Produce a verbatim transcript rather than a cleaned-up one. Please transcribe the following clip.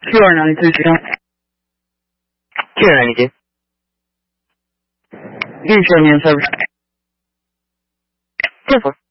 Q R ninety-two, Q R ninety-two. You can show me on service. ten four.